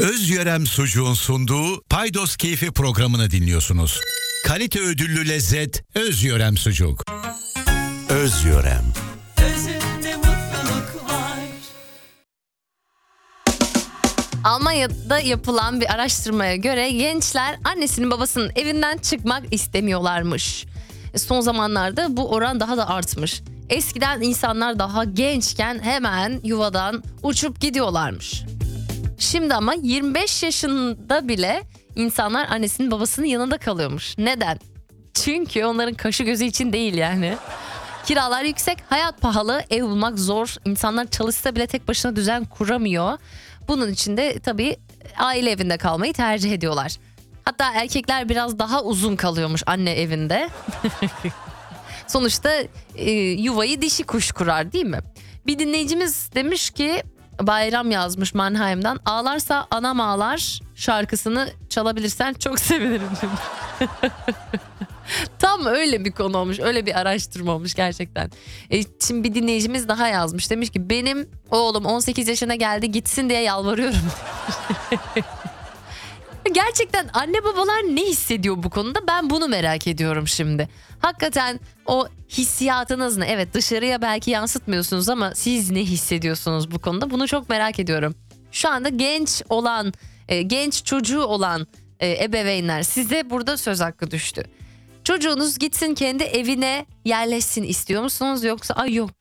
Özyörem Sucuğun sunduğu Paydos Keyfi programını dinliyorsunuz. Kalite ödüllü lezzet Özyörem Sucuk. Özyörem. Özünde mutluluk var. Almanya'da yapılan bir araştırmaya göre gençler annesinin babasının evinden çıkmak istemiyorlarmış. Son zamanlarda bu oran daha da artmış. Eskiden insanlar daha gençken hemen yuvadan uçup gidiyorlarmış. Şimdi ama 25 yaşında bile insanlar annesinin babasının yanında kalıyormuş. Neden? Çünkü onların kaşı gözü için değil yani. Kiralar yüksek, hayat pahalı, ev bulmak zor. İnsanlar çalışsa bile tek başına düzen kuramıyor. Bunun için de tabii aile evinde kalmayı tercih ediyorlar. Hatta erkekler biraz daha uzun kalıyormuş anne evinde. Sonuçta yuvayı dişi kuş kurar, değil mi? Bir dinleyicimiz demiş ki, Bayram yazmış Mannheim'dan. Ağlarsa anam ağlar şarkısını çalabilirsen çok sevinirim demiş. Tam öyle bir konu olmuş, öyle bir araştırma olmuş gerçekten. Şimdi bir dinleyicimiz daha yazmış. Demiş ki benim oğlum 18 yaşına geldi, gitsin diye yalvarıyorum. Gerçekten anne babalar ne hissediyor bu konuda? Ben bunu merak ediyorum şimdi. Hakikaten o hissiyatınız ne? Evet, dışarıya belki yansıtmıyorsunuz ama siz ne hissediyorsunuz bu konuda? Bunu çok merak ediyorum. Şu anda genç çocuğu olan ebeveynler, size burada söz hakkı düştü. Çocuğunuz gitsin kendi evine yerleşsin istiyor musunuz? Yoksa ay yok